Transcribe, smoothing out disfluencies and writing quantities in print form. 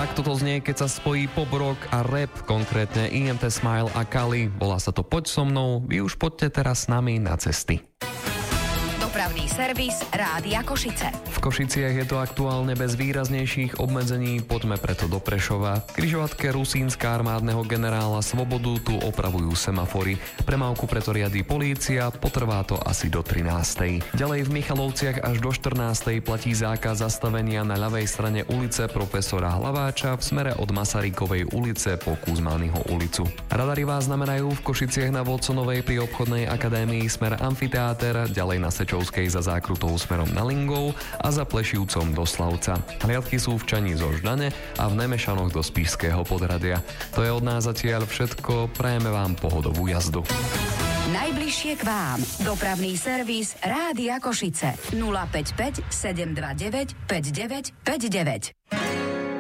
Takto to znie, keď sa spojí pop rock a rap, konkrétne INT Smile a Kali. Volá sa to Poď so mnou, vy už poďte teraz s nami na cesty. Dopravný servis Rádia Košice. V Košiciach je to aktuálne bez výraznejších obmedzení, poďme preto do Prešova. V križovatke Rusínska armádneho generála Svobodu tu opravujú semafory. Premávku preto riadí polícia, potrvá to asi do 13. Ďalej v Michalovciach až do 14. platí zákaz zastavenia na ľavej strane ulice Profesora Hlaváča v smere od Masarykovej ulice po Kuzmányho ulicu. Radary vás znamenajú v Košiciach na Watsonovej pri obchodnej akadémii smer Amfiteáter, ďalej na Sečovskej za zákrutou smerom na Lingov a za Plešivcom do Slavca. Hliadky sú v Čani zo Ždane a v Nemešanoch do Spišského Podradia. To je od nás zatiaľ všetko, prajeme vám pohodovú jazdu. Najbližšie k vám. Dopravný servis Rádia Košice. 055 729 5959.